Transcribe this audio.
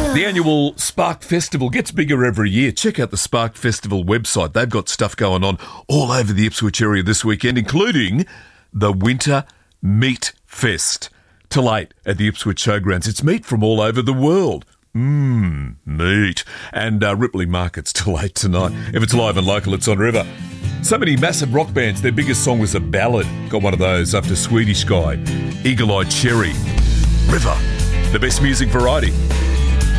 The annual Spark Festival gets bigger every year. Check out the Spark Festival website. They've got stuff going on all over the Ipswich area this weekend, including the Winter Meat Fest. Till 8 at the Ipswich Showgrounds. It's meat from all over the world. Meat. And Ripley Markets till 8 tonight. If it's live and local, it's on River. So many massive rock bands. Their biggest song was a ballad. Got one of those after Swedish Guy. Eagle Eye Cherry. River. The best music variety.